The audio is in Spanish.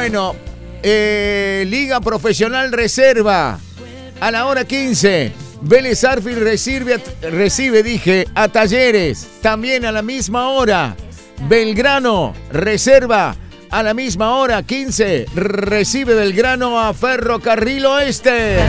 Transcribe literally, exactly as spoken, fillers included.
Bueno, eh, Liga Profesional Reserva. A la hora quince, Vélez Sarsfield recibe, recibe, dije, a Talleres. También a la misma hora. Belgrano Reserva. A la misma hora, quince, recibe Belgrano a Ferrocarril Oeste.